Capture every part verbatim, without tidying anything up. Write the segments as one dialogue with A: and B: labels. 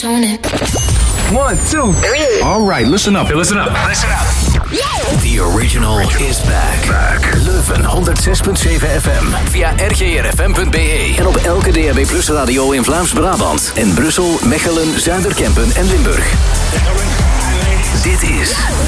A: on it.
B: One, two, three. All right, listen up. Listen up. Listen up.
C: The original is back. back. Leuven honderd zes punt zeven F M via r g r f m punt b e en op elke D A B Plus radio in Vlaams-Brabant en Brussel, Mechelen, Zuiderkempen en Limburg. Dit is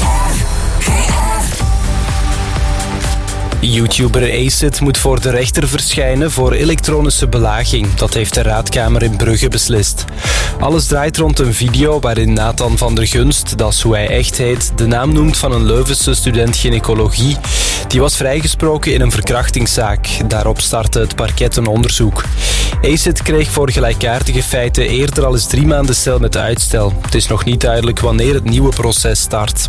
D: YouTuber Acid moet voor de rechter verschijnen voor elektronische belaging. Dat heeft de raadkamer in Brugge beslist. Alles draait rond een video waarin Nathan van der Gunst, dat is hoe hij echt heet, de naam noemt van een Leuvense student gynaecologie. Die was vrijgesproken in een verkrachtingszaak. Daarop startte het parket een onderzoek. Acid kreeg voor gelijkaardige feiten eerder al eens drie maanden cel met uitstel. Het is nog niet duidelijk wanneer het nieuwe proces start.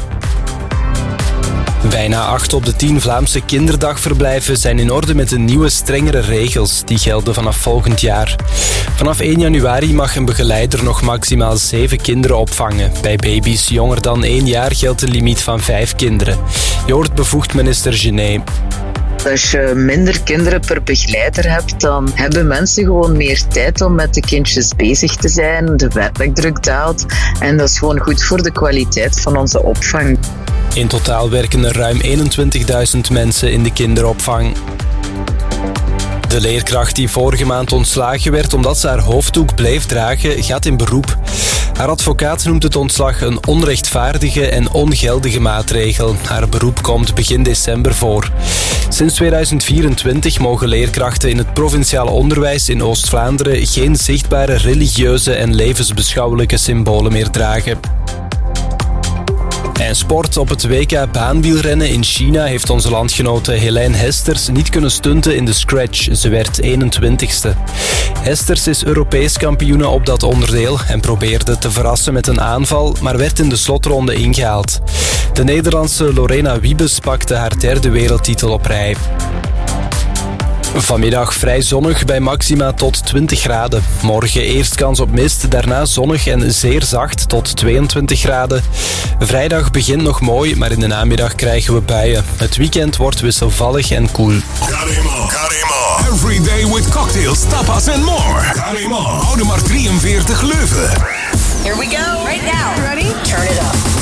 D: Bijna acht op de tien Vlaamse kinderdagverblijven zijn in orde met de nieuwe strengere regels. Die gelden vanaf volgend jaar. Vanaf één januari mag een begeleider nog maximaal zeven kinderen opvangen. Bij baby's jonger dan één jaar geldt een limiet van vijf kinderen. Je hoort bevoegd minister Genet.
E: Als je minder kinderen per begeleider hebt, dan hebben mensen gewoon meer tijd om met de kindjes bezig te zijn. De werkdruk daalt en dat is gewoon goed voor de kwaliteit van onze opvang.
D: In totaal werken er ruim eenentwintigduizend mensen in de kinderopvang. De leerkracht die vorige maand ontslagen werd omdat ze haar hoofddoek bleef dragen, gaat in beroep. Haar advocaat noemt het ontslag een onrechtvaardige en ongeldige maatregel. Haar beroep komt begin december voor. Sinds tweeduizend vierentwintig mogen leerkrachten in het provinciaal onderwijs in Oost-Vlaanderen geen zichtbare religieuze en levensbeschouwelijke symbolen meer dragen. En sport. Op het W K baanwielrennen in China heeft onze landgenote Helene Hesters niet kunnen stunten in de scratch. Ze werd eenentwintigste. Hesters is Europees kampioene op dat onderdeel en probeerde te verrassen met een aanval, maar werd in de slotronde ingehaald. De Nederlandse Lorena Wiebes pakte haar derde wereldtitel op rij. Vanmiddag vrij zonnig bij maxima tot twintig graden. Morgen eerst kans op mist, daarna zonnig en zeer zacht tot tweeëntwintig graden. Vrijdag begint nog mooi, maar in de namiddag krijgen we buien. Het weekend wordt wisselvallig en koel.
F: Karima, Karima. Every day with cocktails, tapas and more. Karima. Oude maar drieënveertig Leuven.
G: Here we go. Right now. Ready? Turn it up.